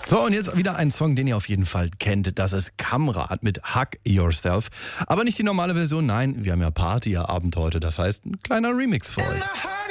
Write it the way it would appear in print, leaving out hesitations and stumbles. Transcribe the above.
So, und jetzt wieder ein Song, den ihr auf jeden Fall kennt. Das ist Kamrat mit Hug Yourself. Aber nicht die normale Version, nein, wir haben ja Partyabend heute. Das heißt, ein kleiner Remix für euch.